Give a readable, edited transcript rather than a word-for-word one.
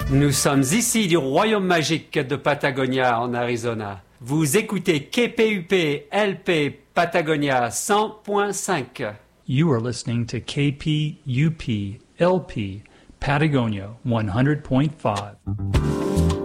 Nous sommes ici du Royaume magique de Patagonia en Arizona. Vous écoutez KPUP LP Patagonia 100.5. You are listening to KPUP LP Patagonia 100.5.